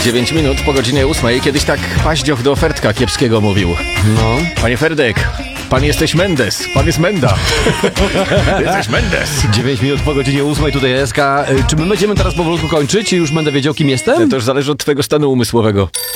9 minut po godzinie 8. Kiedyś tak Paździoch do Ferdka Kiepskiego mówił. No. Panie Ferdek, pan jesteś Mendes, pan jest Menda. Jesteś Mendes. 9 minut po godzinie 8 tutaj SK. Czy my będziemy teraz powolutku kończyć i już będę wiedział, kim jestem? To już zależy od twojego stanu umysłowego.